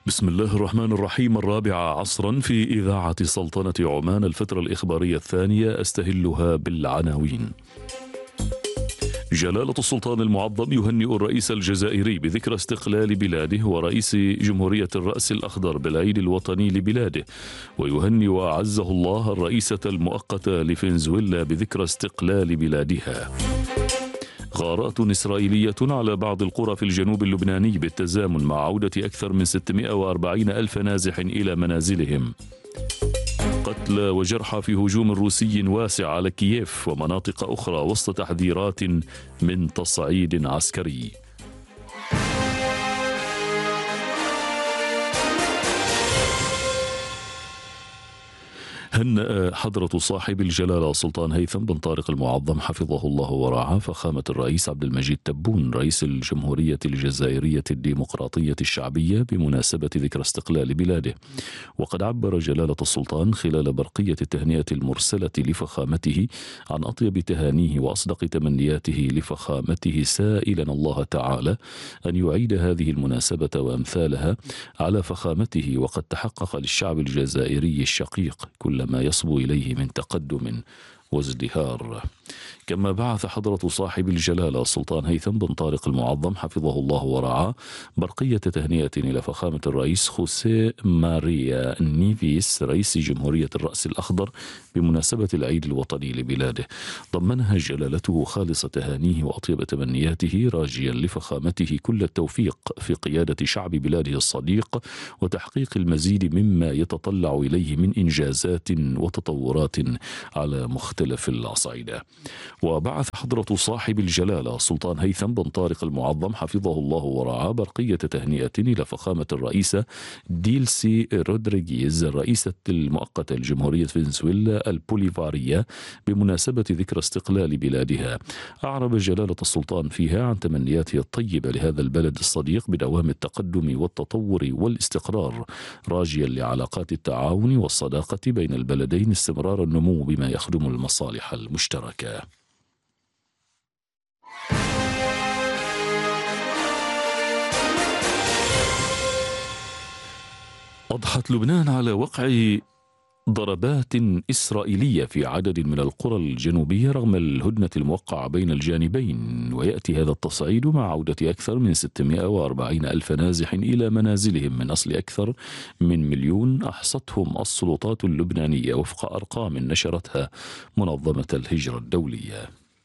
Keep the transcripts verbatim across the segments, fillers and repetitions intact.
بسم الله الرحمن الرحيم. الرابعة عصرا في إذاعة سلطنة عمان، الفترة الإخبارية الثانية، أستهلها بالعناوين. جلالة السلطان المعظم يهنئ الرئيس الجزائري بذكرى استقلال بلاده ورئيس جمهورية الرأس الأخضر بالعيد الوطني لبلاده، ويهنئ أعزه الله الرئيسة المؤقتة لفنزويلا بذكرى استقلال بلادها. غارات إسرائيلية على بعض القرى في الجنوب اللبناني بالتزامن مع عودة أكثر من ستمائة وأربعين ألف نازح إلى منازلهم. قتلى وجرحى في هجوم روسي واسع على كييف ومناطق أخرى وسط تحذيرات من تصعيد عسكري. هنأ حضرة صاحب الجلالة سلطان هيثم بن طارق المعظم حفظه الله ورعاه فخامة الرئيس عبد المجيد تبون رئيس الجمهورية الجزائرية الديمقراطية الشعبية بمناسبة ذكرى استقلال بلاده. وقد عبر جلالة السلطان خلال برقية التهنئة المرسلة لفخامته عن أطيب تهانيه وأصدق تمنياته لفخامته، سائلا الله تعالى أن يعيد هذه المناسبة وأمثالها على فخامته، وقد تحقق للشعب الجزائري الشقيق كل ما يصبو إليه من تقدم وازدهار. كما بعث حضرة صاحب الجلالة السلطان هيثم بن طارق المعظم حفظه الله ورعاه برقية تهنئة إلى فخامة الرئيس خوسيه ماريا نيفيس رئيس جمهورية الرأس الأخضر بمناسبة العيد الوطني لبلاده. ضمنها جلالته خالص تهانيه وأطيب تمنياته، راجيا لفخامته كل التوفيق في قيادة شعب بلاده الصديق وتحقيق المزيد مما يتطلع إليه من إنجازات وتطورات على مختلف الأصعدة. وبعث حضرة صاحب الجلالة السلطان هيثم بن طارق المعظم حفظه الله ورعاه برقية تهنئة إلى فخامة الرئيسة ديلسي رودريغيز الرئيسة المؤقتة لجمهورية فنزويلا البوليفارية بمناسبة ذكرى استقلال بلادها. أعرب جلالة السلطان فيها عن تمنياته الطيبة لهذا البلد الصديق بدوام التقدم والتطور والاستقرار، راجيا لعلاقات التعاون والصداقة بين البلدين استمرار النمو بما يخدم المصالح المشتركة. أضحت لبنان على وقع ضربات إسرائيلية في عدد من القرى الجنوبية رغم الهدنة الموقعة بين الجانبين، ويأتي هذا التصعيد مع عودة أكثر من ستمائة وأربعين ألف نازح إلى منازلهم من أصل أكثر من مليون أحصتهم السلطات اللبنانية وفق أرقام نشرتها منظمة الهجرة الدولية.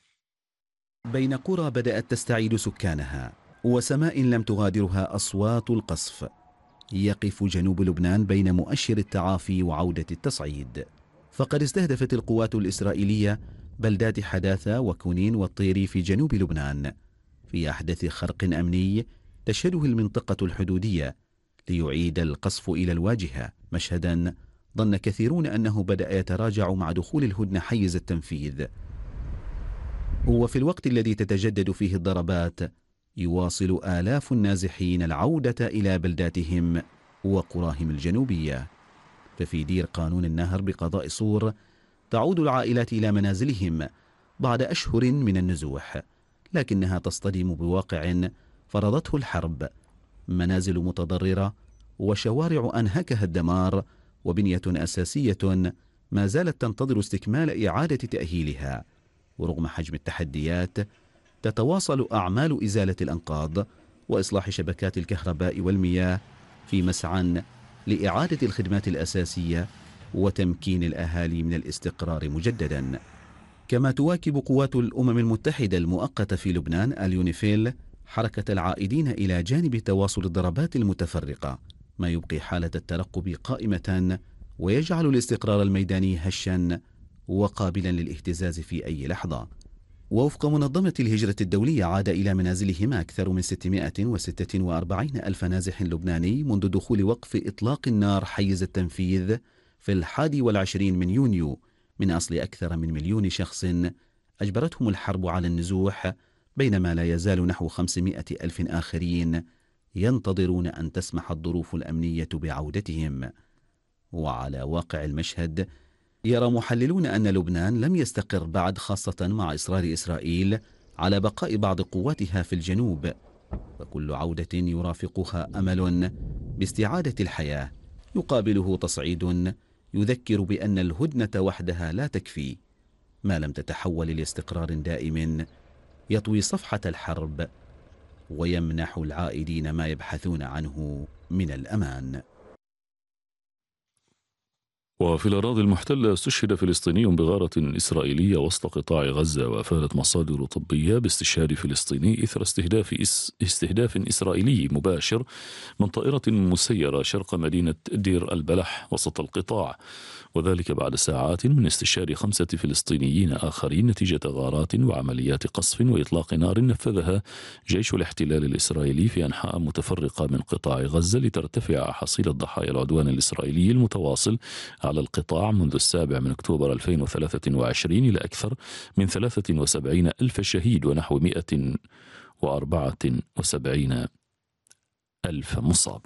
بين قرى بدأت تستعيد سكانها وسماء لم تغادرها أصوات القصف، يقف جنوب لبنان بين مؤشر التعافي وعودة التصعيد. فقد استهدفت القوات الإسرائيلية بلدات حداثة وكونين والطيري في جنوب لبنان في أحدث خرق أمني تشهده المنطقة الحدودية ليعيد القصف إلى الواجهة، مشهدا ظن كثيرون أنه بدأ يتراجع مع دخول الهدنة حيز التنفيذ. وفي الوقت الذي تتجدد فيه الضربات يواصل آلاف النازحين العودة إلى بلداتهم وقراهم الجنوبية. ففي دير قانون النهر بقضاء صور تعود العائلات إلى منازلهم بعد أشهر من النزوح، لكنها تصطدم بواقع فرضته الحرب، منازل متضررة وشوارع أنهكها الدمار وبنية أساسية ما زالت تنتظر استكمال إعادة تأهيلها. ورغم حجم التحديات تتواصل أعمال إزالة الأنقاض وإصلاح شبكات الكهرباء والمياه في مسعى لإعادة الخدمات الأساسية وتمكين الأهالي من الاستقرار مجددا. كما تواكب قوات الأمم المتحدة المؤقتة في لبنان اليونيفيل حركة العائدين إلى جانب تواصل الضربات المتفرقة، ما يبقي حالة الترقب قائمة ويجعل الاستقرار الميداني هشا وقابلا للاهتزاز في أي لحظة. ووفق منظمة الهجرة الدولية عاد إلى منازلهم أكثر من ستمائة وستة وأربعين ألف نازح لبناني منذ دخول وقف إطلاق النار حيز التنفيذ في الحادي والعشرين من يونيو من أصل أكثر من مليون شخص أجبرتهم الحرب على النزوح، بينما لا يزال نحو خمسمائة ألف آخرين ينتظرون أن تسمح الظروف الأمنية بعودتهم. وعلى واقع المشهد يرى محللون أن لبنان لم يستقر بعد، خاصة مع إصرار إسرائيل على بقاء بعض قواتها في الجنوب، وكل عودة يرافقها أمل باستعادة الحياة، يقابله تصعيد يذكر بأن الهدنة وحدها لا تكفي ما لم تتحول لاستقرار دائم يطوي صفحة الحرب ويمنح العائدين ما يبحثون عنه من الأمان. وفي الأراضي المحتلة استشهد فلسطيني بغارة إسرائيلية وسط قطاع غزة، وأفادت مصادر طبية باستشهاد فلسطيني إثر استهداف استهداف إسرائيلي مباشر من طائرة مسيرة شرق مدينة دير البلح وسط القطاع، وذلك بعد ساعات من استشهاد خمسة فلسطينيين آخرين نتيجة غارات وعمليات قصف وإطلاق نار نفذها جيش الاحتلال الإسرائيلي في أنحاء متفرقة من قطاع غزة لترتفع حصيلة ضحايا العدوان الإسرائيلي المتواصل على القطاع منذ السابع من أكتوبر ألفين وثلاثة وعشرين إلى أكثر من ثلاثة وسبعين ألف شهيد ونحو مئة وأربعة وسبعين ألف مصاب.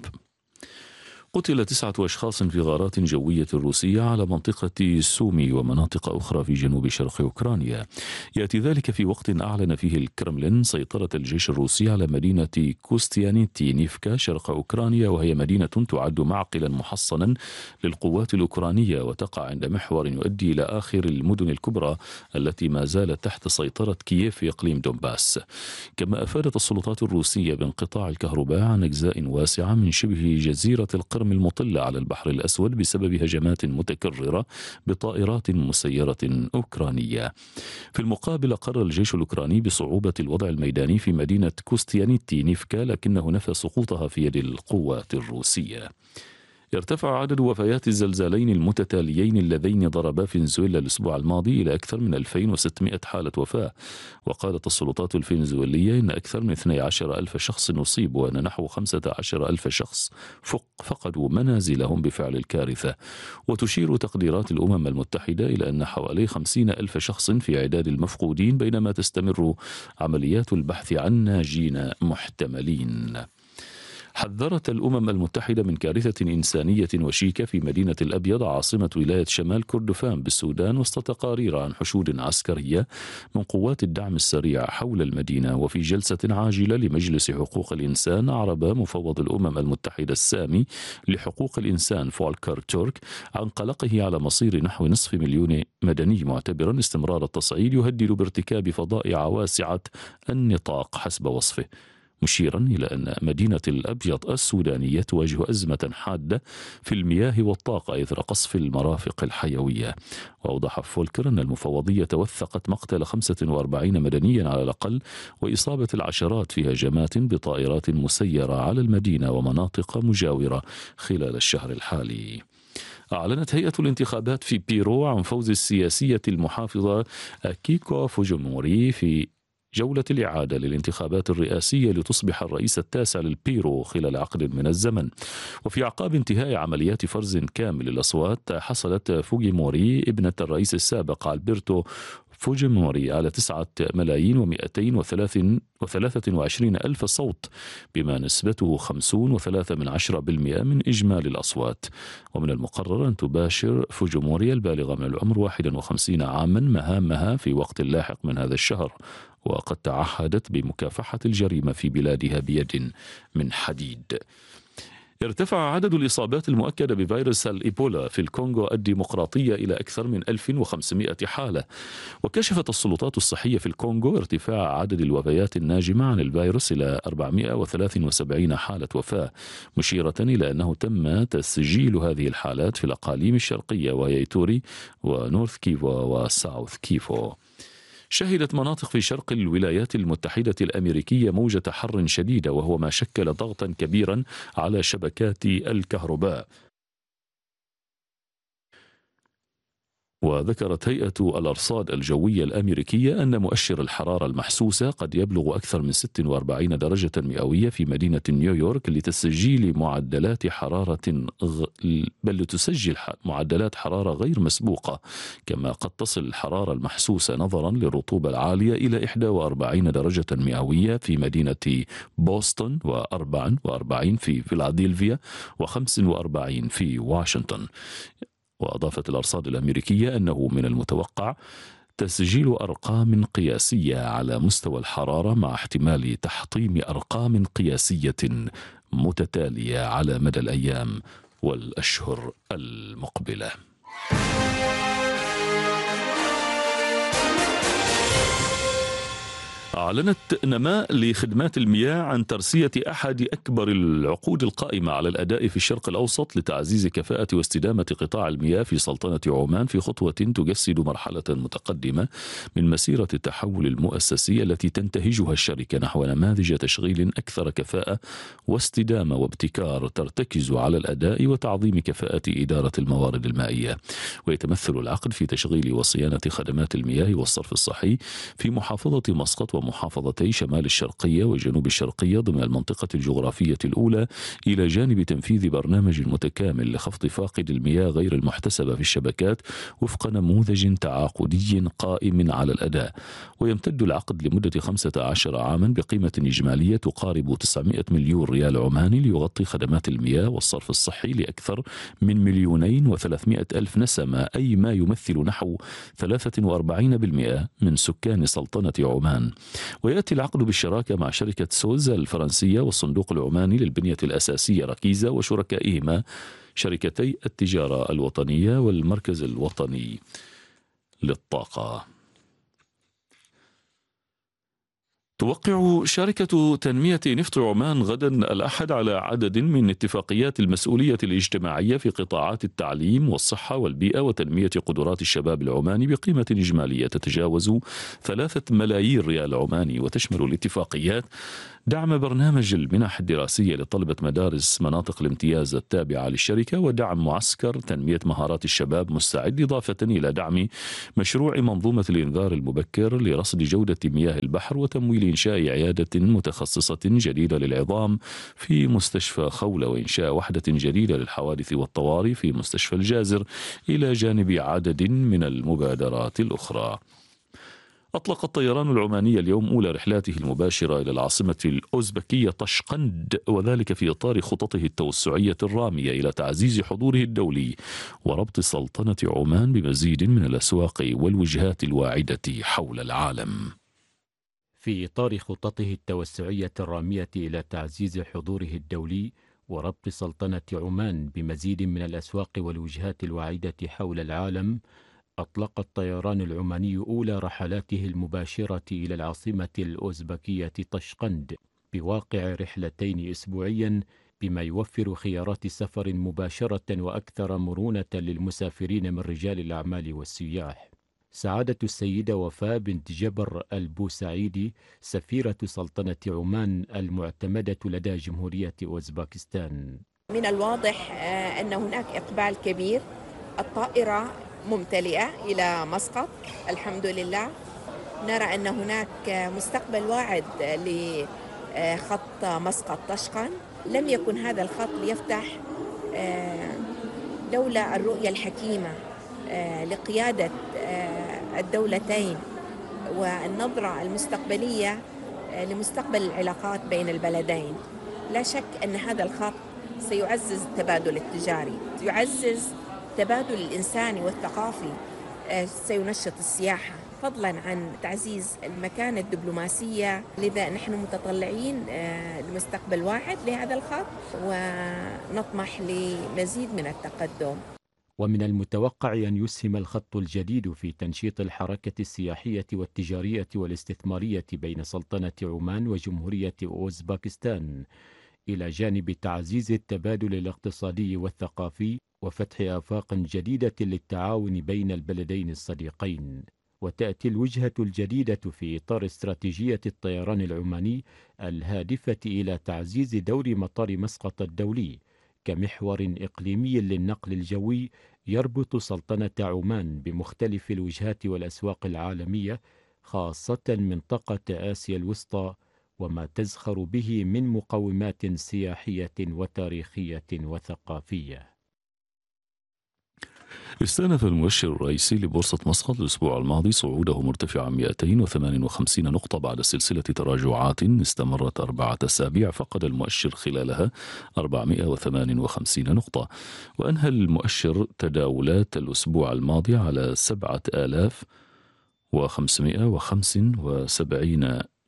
قتل تسعة أشخاص في غارات جوية روسية على منطقة سومي ومناطق أخرى في جنوب شرق أوكرانيا. يأتي ذلك في وقت أعلن فيه الكرملين سيطرة الجيش الروسي على مدينة كوستيانيتينيفكا شرق أوكرانيا، وهي مدينة تعد معقلا محصنا للقوات الأوكرانية وتقع عند محور يؤدي إلى آخر المدن الكبرى التي ما زالت تحت سيطرة كييف في إقليم دونباس. كما أفادت السلطات الروسية بانقطاع الكهرباء عن أجزاء واسعة من شبه جزيرة القرم المطلة على البحر الأسود بسبب هجمات متكررة بطائرات مسيرة أوكرانية. في المقابل قرر الجيش الأوكراني بصعوبة الوضع الميداني في مدينة كوستيانيتينيفكا، لكنه نفى سقوطها في يد القوات الروسية. ارتفع عدد وفيات الزلزالين المتتاليين اللذين ضربا فنزويلا الأسبوع الماضي إلى أكثر من ألفين وستمئة حالة وفاة، وقالت السلطات الفنزويلية إن أكثر من اثني عشر ألف شخص أصيبوا وأن نحو خمسة عشر ألف شخص فقدوا منازلهم بفعل الكارثة. وتشير تقديرات الأمم المتحدة إلى أن حوالي خمسين ألف شخص في عداد المفقودين، بينما تستمر عمليات البحث عن ناجين محتملين. حذرت الأمم المتحدة من كارثة إنسانية وشيكة في مدينة الأبيض عاصمة ولاية شمال كردفان بالسودان وسط تقارير عن حشود عسكرية من قوات الدعم السريع حول المدينة. وفي جلسة عاجلة لمجلس حقوق الإنسان أعرب مفوض الأمم المتحدة السامي لحقوق الإنسان فولكر تورك عن قلقه على مصير نحو نصف مليون مدني، معتبرا استمرار التصعيد يهدد بارتكاب فظائع واسعة النطاق حسب وصفه، مشيرا إلى أن مدينة الأبيض السودانية تواجه أزمة حادة في المياه والطاقة إثر قصف المرافق الحيوية. وأوضح فولكر أن المفوضية وثقت مقتل خمسة وأربعين مدنيا على الأقل وإصابة العشرات في هجمات بطائرات مسيرة على المدينة ومناطق مجاورة خلال الشهر الحالي. أعلنت هيئة الانتخابات في بيرو عن فوز السياسية المحافظة كيكو فوجيموري في جولة الإعادة للانتخابات الرئاسية لتصبح الرئيس التاسع للبيرو خلال عقد من الزمن. وفي أعقاب انتهاء عمليات فرز كامل للأصوات حصلت فوجيموري ابنة الرئيس السابق ألبرتو فوجيموري على تسعة ملايين ومئتين وثلاثة وعشرين ألف صوت، بما نسبته خمسون وثلاثة من عشرة بالمئة من إجمالي الأصوات. ومن المقرر أن تباشر فوجيموري البالغة من العمر واحد وخمسين عاما مهامها في وقت لاحق من هذا الشهر، وقد تعهدت بمكافحة الجريمة في بلادها بيد من حديد. ارتفع عدد الإصابات المؤكدة بفيروس الإيبولا في الكونغو الديمقراطية إلى أكثر من ألف وخمسمئة حالة. وكشفت السلطات الصحية في الكونغو ارتفاع عدد الوفيات الناجمة عن الفيروس إلى أربعمئة وثلاثة وسبعين حالة وفاة، مشيرة إلى أنه تم تسجيل هذه الحالات في الأقاليم الشرقية وهي إيتوري ونورث كيفو وساوث كيفو. شهدت مناطق في شرق الولايات المتحدة الأمريكية موجة حر شديدة، وهو ما شكل ضغطا كبيرا على شبكات الكهرباء. وذكرت هيئة الأرصاد الجوية الأمريكية أن مؤشر الحرارة المحسوسة قد يبلغ أكثر من ستة وأربعين درجة مئوية في مدينة نيويورك لتسجيل معدلات حرارة غ... بل لتسجل معدلات حرارة غير مسبوقة. كما قد تصل الحرارة المحسوسة نظرا للرطوبة العالية إلى إحدى وأربعين درجة مئوية في مدينة بوسطن وأربعة وأربعين في فيلادلفيا وخمسة وأربعين في واشنطن. وأضافت الأرصاد الأمريكية أنه من المتوقع تسجيل أرقام قياسية على مستوى الحرارة مع احتمال تحطيم أرقام قياسية متتالية على مدى الأيام والأشهر المقبلة. أعلنت نماء لخدمات المياه عن ترسية أحد أكبر العقود القائمة على الأداء في الشرق الأوسط لتعزيز كفاءة واستدامة قطاع المياه في سلطنة عمان، في خطوة تجسد مرحلة متقدمة من مسيرة التحول المؤسسي التي تنتهجها الشركة نحو نماذج تشغيل أكثر كفاءة واستدامة وابتكار ترتكز على الأداء وتعظيم كفاءة إدارة الموارد المائية. ويتمثل العقد في تشغيل وصيانة خدمات المياه والصرف الصحي في محافظة مسقط ومحافظتي شمال الشرقية وجنوب الشرقية ضمن المنطقة الجغرافية الأولى، إلى جانب تنفيذ برنامج متكامل لخفض فاقد المياه غير المحتسبة في الشبكات وفق نموذج تعاقدي قائم على الأداء. ويمتد العقد لمدة خمسة عشر عاما بقيمة إجمالية تقارب تسعمائة مليون ريال عماني، ليغطي خدمات المياه والصرف الصحي لأكثر من مليونين وثلاثمائة ألف نسمة، أي ما يمثل نحو ثلاثة وأربعين بالمئة من سكان سلطنة عمان. ويأتي العقد بالشراكة مع شركة سوز الفرنسية والصندوق العماني للبنية الأساسية ركيزة وشركائهما شركتي التجارة الوطنية والمركز الوطني للطاقة. توقع شركة تنمية نفط عمان غدا الأحد على عدد من اتفاقيات المسؤولية الاجتماعية في قطاعات التعليم والصحة والبيئة وتنمية قدرات الشباب العماني بقيمة إجمالية تتجاوز ثلاثة ملايين ريال عماني. وتشمل الاتفاقيات دعم برنامج المنح الدراسية لطلبة مدارس مناطق الامتياز التابعة للشركة، ودعم معسكر تنمية مهارات الشباب مستعد، إضافة إلى دعم مشروع منظومة الإنذار المبكر لرصد جودة مياه البحر، وتمويل إنشاء عيادة متخصصة جديدة للعظام في مستشفى خولة، وإنشاء وحدة جديدة للحوادث والطوارئ في مستشفى الجازر، إلى جانب عدد من المبادرات الأخرى. أطلق الطيران العماني اليوم أولى رحلاته المباشرة إلى العاصمة الأوزبكية طشقند، وذلك في إطار خططه التوسعية الرامية إلى تعزيز حضوره الدولي وربط سلطنة عمان بمزيد من الأسواق والوجهات الواعدة حول العالم. في إطار خططه التوسعية الرامية إلى تعزيز حضوره الدولي وربط سلطنة عمان بمزيد من الأسواق والوجهات الواعدة حول العالم، أطلق الطيران العماني أولى رحلاته المباشرة إلى العاصمة الأوزبكية طشقند بواقع رحلتين أسبوعيا، بما يوفر خيارات سفر مباشرة وأكثر مرونة للمسافرين من رجال الأعمال والسياح. سعادة السيدة وفاء بنت جبر البوسعيدي سفيرة سلطنة عمان المعتمدة لدى جمهورية أوزباكستان: من الواضح أن هناك إقبال كبير، الطائرة ممتلئة إلى مسقط الحمد لله. نرى أن هناك مستقبل واعد لخط مسقط طشقند. لم يكن هذا الخط ليفتح لولا الرؤية الحكيمة لقيادة الدولتين والنظرة المستقبلية لمستقبل العلاقات بين البلدين. لا شك أن هذا الخط سيعزز التبادل التجاري، يعزز التبادل الإنساني والثقافي، سينشط السياحة، فضلا عن تعزيز المكانة الدبلوماسية. لذا نحن متطلعين لمستقبل واحد لهذا الخط ونطمح لمزيد من التقدم. ومن المتوقع أن يسهم الخط الجديد في تنشيط الحركة السياحية والتجارية والاستثمارية بين سلطنة عمان وجمهورية أوزباكستان، إلى جانب تعزيز التبادل الاقتصادي والثقافي وفتح آفاق جديدة للتعاون بين البلدين الصديقين. وتأتي الوجهة الجديدة في إطار استراتيجية الطيران العماني الهادفة إلى تعزيز دور مطار مسقط الدولي كمحور إقليمي للنقل الجوي يربط سلطنة عمان بمختلف الوجهات والأسواق العالمية، خاصة منطقة آسيا الوسطى وما تزخر به من مقومات سياحية وتاريخية وثقافية. استأنف المؤشر الرئيسي لبورصة مسقط الأسبوع الماضي صعوده مرتفعا مئتين وثمانية وخمسين نقطة بعد سلسلة تراجعات استمرت أربعة أسابيع، فقد المؤشر خلالها أربعمائة وثمانية وخمسين نقطة، وأنهى المؤشر تداولات الأسبوع الماضي على سبعة آلاف وخمسمائة وخمسة وسبعين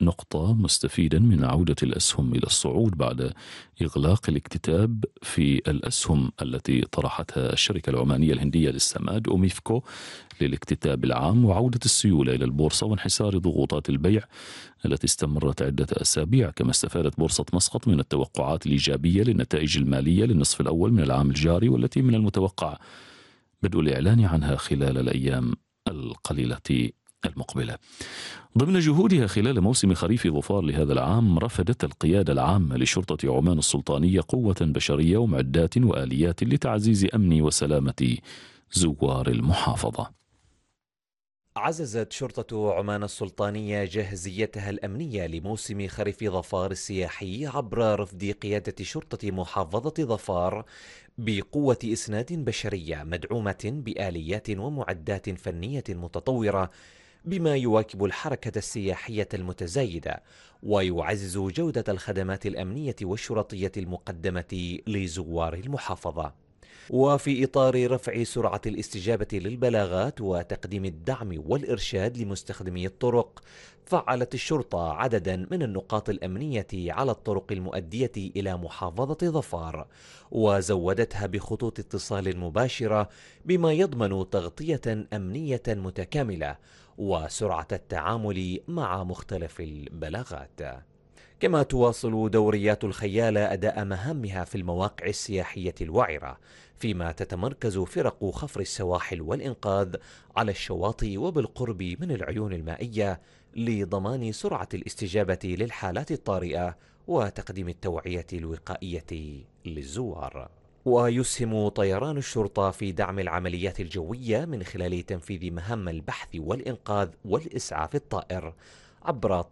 نقطة مستفيدا من عودة الأسهم إلى الصعود بعد إغلاق الاكتتاب في الأسهم التي طرحتها الشركة العمانية الهندية للسماد أوميفكو للاكتتاب العام، وعودة السيولة إلى البورصة وانحسار ضغوطات البيع التي استمرت عدة أسابيع. كما استفادت بورصة مسقط من التوقعات الإيجابية للنتائج المالية للنصف الأول من العام الجاري، والتي من المتوقع بدء الإعلان عنها خلال الأيام القليلة المقبلة. ضمن جهودها خلال موسم خريف ظفار لهذا العام، رفدت القيادة العامة لشرطة عمان السلطانية قوة بشرية ومعدات وآليات لتعزيز أمن وسلامة زوار المحافظة. عززت شرطة عمان السلطانية جاهزيتها الأمنية لموسم خريف ظفار السياحي عبر رفد قيادة شرطة محافظة ظفار بقوة إسناد بشرية مدعومة بآليات ومعدات فنية متطورة، بما يواكب الحركة السياحية المتزايدة ويعزز جودة الخدمات الأمنية والشرطية المقدمة لزوار المحافظة. وفي إطار رفع سرعة الاستجابة للبلاغات وتقديم الدعم والإرشاد لمستخدمي الطرق، فعلت الشرطة عددا من النقاط الأمنية على الطرق المؤدية إلى محافظة ظفار، وزودتها بخطوط اتصال مباشرة بما يضمن تغطية أمنية متكاملة وسرعة التعامل مع مختلف البلاغات. كما تواصل دوريات الخيالة أداء مهامها في المواقع السياحية الوعرة، فيما تتمركز فرق خفر السواحل والإنقاذ على الشواطئ وبالقرب من العيون المائية لضمان سرعة الاستجابة للحالات الطارئة وتقديم التوعية الوقائية للزوار. ويسهم طيران الشرطة في دعم العمليات الجوية من خلال تنفيذ مهام البحث والإنقاذ والإسعاف الطائر عبر